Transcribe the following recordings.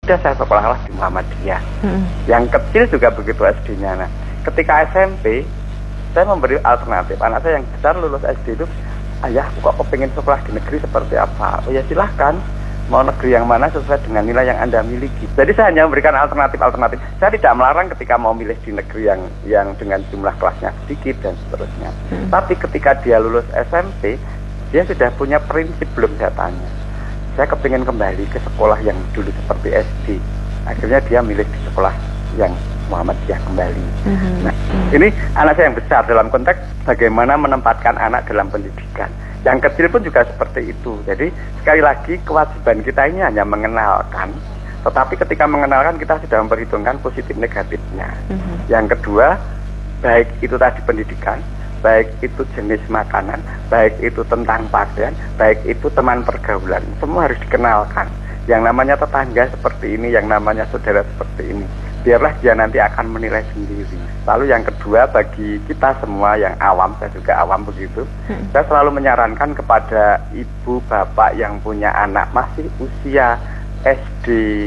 sudah saya sekolahlah di Muhammadiyah. Yang kecil juga begitu SD-nya. Nah, ketika SMP saya memberi alternatif. Anak saya yang besar lulus SD itu, ayah kok kepingin sekolah di negeri seperti apa? Oh ya silahkan, mau negeri yang mana sesuai dengan nilai yang Anda miliki. Jadi saya hanya memberikan alternatif-alternatif. Saya tidak melarang ketika mau milih di negeri yang dengan jumlah kelasnya sedikit dan seterusnya. Tapi ketika dia lulus SMP, dia sudah punya prinsip, belum saya tanya, saya kepingin kembali ke sekolah yang dulu seperti SD. Akhirnya dia milih di sekolah yang Muhammadiyah kembali. Nah, ini anak saya yang besar dalam konteks bagaimana menempatkan anak dalam pendidikan. Yang kecil pun juga seperti itu. Jadi sekali lagi kewajiban kita ini hanya mengenalkan, tetapi ketika mengenalkan kita sudah memperhitungkan positif negatifnya. Yang kedua, baik itu tadi pendidikan, baik itu jenis makanan, baik itu tentang pakaian, baik itu teman pergaulan, semua harus dikenalkan. Yang namanya tetangga seperti ini, yang namanya saudara seperti ini, biarlah dia nanti akan menilai sendiri. Lalu yang kedua, bagi kita semua yang awam, saya juga awam begitu, saya selalu menyarankan kepada ibu bapak yang punya anak masih usia SD,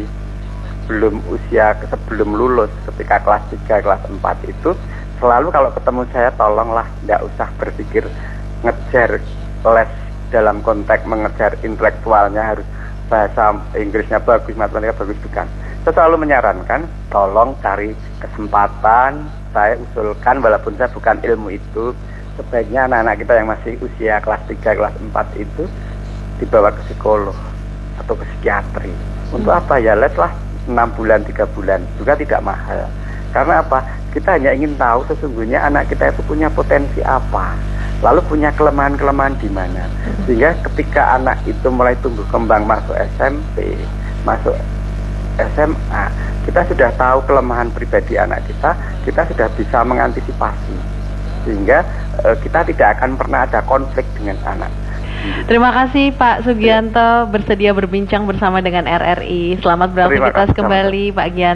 sebelum lulus, ketika kelas 3, kelas 4 itu, selalu kalau ketemu saya, tolonglah tidak usah berpikir ngejar les dalam konteks mengejar intelektualnya, harus bahasa Inggrisnya bagus, matematika bagus, bukan. Saya selalu menyarankan, tolong cari kesempatan. Saya usulkan, walaupun saya bukan ilmu itu, sebaiknya anak-anak kita yang masih usia kelas 3, kelas 4 itu dibawa ke psikolog atau ke psikiatri. Untuk apa ya? Leslah 6 bulan, 3 bulan, juga tidak mahal. Karena apa? Kita hanya ingin tahu sesungguhnya anak kita itu punya potensi apa, lalu punya kelemahan-kelemahan di mana. Sehingga ketika anak itu mulai tumbuh kembang, masuk SMP, masuk SMA, kita sudah tahu kelemahan pribadi anak kita sudah bisa mengantisipasi. Sehingga kita tidak akan pernah ada konflik dengan anak. Terima kasih Pak Sugianto bersedia berbincang bersama dengan RRI. Selamat beraktivitas kembali Pak Gianto.